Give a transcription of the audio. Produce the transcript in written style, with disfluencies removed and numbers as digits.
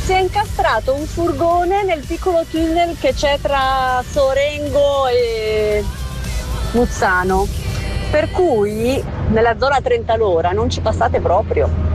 si è incastrato un furgone nel piccolo tunnel che c'è tra Sorengo e Muzzano, per cui nella zona 30 all'ora non ci passate proprio.